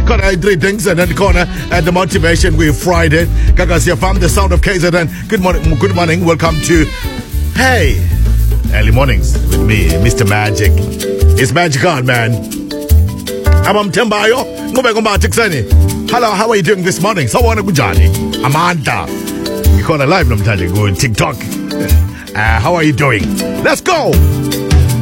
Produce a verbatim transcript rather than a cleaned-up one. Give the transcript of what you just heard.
Khona three things and then corner and the motivation with Friday. Gagas from the sound of K Z N. Good morning, good morning. Welcome to Hey Early Mornings with me, Mister Magic. It's magic on, man. I'm Tembayo. Hello, how are you doing this morning? So wanna Gujani. Amanda. You call a live namtaji go TikTok. Uh, how are you doing? Let's go.